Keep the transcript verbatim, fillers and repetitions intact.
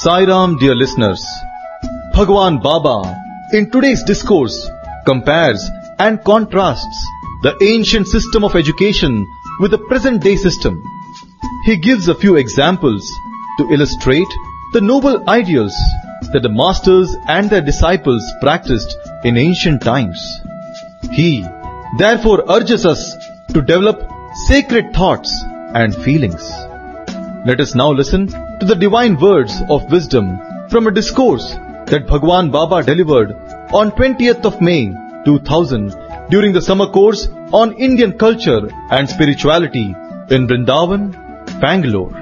Sai Ram, dear listeners. Bhagwan Baba, in today's discourse, compares and contrasts the ancient system of education with the present-day system. He gives a few examples to illustrate the noble ideals that the masters and their disciples practiced in ancient times. He, therefore, urges us to develop sacred thoughts and feelings. Let us now listen to the divine words of wisdom from a discourse that Bhagwan Baba delivered on twentieth of May two thousand during the summer course on Indian culture and spirituality in Vrindavan, Bangalore.